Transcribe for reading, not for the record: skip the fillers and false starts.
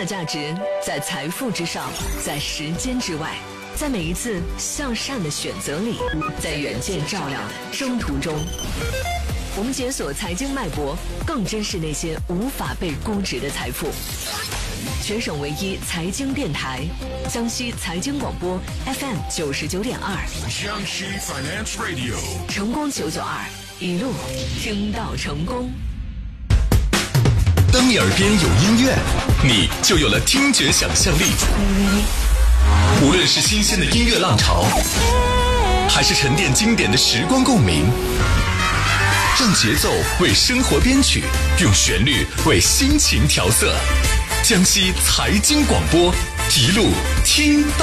价值在财富之上，在时间之外，在每一次向善的选择里，在远见照亮的征途中。我们解锁财经脉搏，更珍视那些无法被估值的财富。全省唯一财经电台，江西财经广播 FM 99.2， 江西 Finance Radio， 成功992，一路听到成功。 当你耳边有音乐，你就有了听觉想象力。无论是新鲜的音乐浪潮，还是沉淀经典的时光共鸣，让节奏为生活编曲，用旋律为心情调色。江西财经广播，一路听到